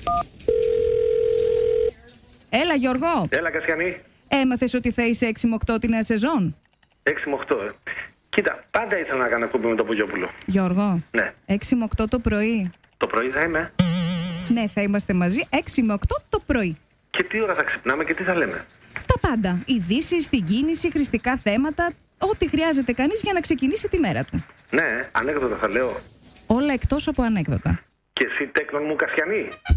Έλα, Γιώργο. Έλα, Κασιανή. Έμαθες ότι θα είσαι 6 με 8 τη νέα σεζόν? 6 με 8, Κοίτα, πάντα ήθελα να κάνω εκπομπή με τον Πογιόπουλο. Γιώργο. Ναι. 6 με 8 το πρωί. Το πρωί θα είμαι. Ναι, θα είμαστε μαζί 6 με 8 το πρωί. Και τι ώρα θα ξυπνάμε και τι θα λέμε? Τα πάντα. Ειδήσεις, την κίνηση, χρηστικά θέματα. Ό,τι χρειάζεται κανείς για να ξεκινήσει τη μέρα του. Ναι, ανέκδοτα θα λέω. Όλα εκτός από ανέκδοτα. Και εσύ τέκνον μου, Κασιανή.